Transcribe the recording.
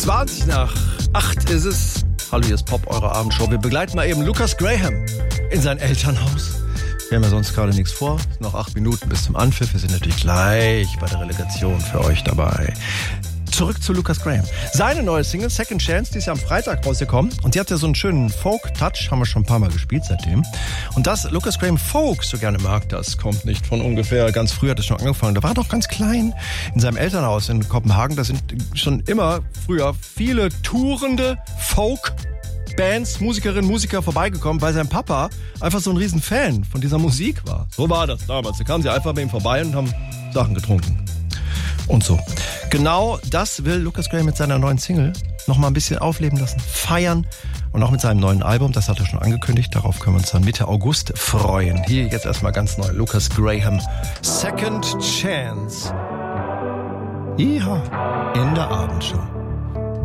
7:20 ist es. Hallo, hier ist Pop, eure Abendshow. Wir begleiten mal eben Lucas Graham in sein Elternhaus. Wir haben ja sonst gerade nichts vor. Es sind noch 8 Minuten bis zum Anpfiff. Wir sind natürlich gleich bei der Relegation für euch dabei. Zurück zu Lucas Graham. Seine neue Single, Second Chance, die ist ja am Freitag rausgekommen. Und die hat ja so einen schönen Folk-Touch, haben wir schon ein paar Mal gespielt seitdem. Und dass Lucas Graham Folk so gerne mag, das kommt nicht von ungefähr. Ganz früh hat es schon angefangen. Da war er noch ganz klein in seinem Elternhaus in Kopenhagen. Da sind schon immer früher viele tourende Folk-Bands, Musikerinnen, Musiker vorbeigekommen, weil sein Papa einfach so ein riesen Fan von dieser Musik war. So war das damals. Da kamen sie einfach bei ihm vorbei und haben Sachen getrunken. Und so. Genau das will Lucas Graham mit seiner neuen Single noch mal ein bisschen aufleben lassen, feiern und auch mit seinem neuen Album, das hat er schon angekündigt, darauf können wir uns dann Mitte August freuen. Hier jetzt erstmal ganz neu, Lucas Graham, Second Chance. Ja, in der Abendshow.